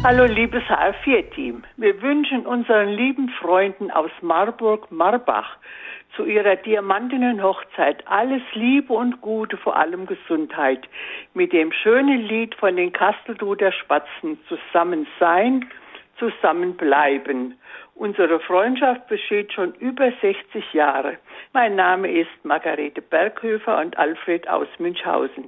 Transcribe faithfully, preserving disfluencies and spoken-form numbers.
Hallo liebes H R vier Team. Wir wünschen unseren lieben Freunden aus Marburg-Marbach zu ihrer diamantenen Hochzeit alles Liebe und Gute, vor allem Gesundheit. Mit dem schönen Lied von den Kastelruther Spatzen, zusammen sein, zusammen bleiben. Unsere Freundschaft besteht schon über sechzig Jahre. Mein Name ist Margarete Berghöfer und Alfred aus Münchhausen.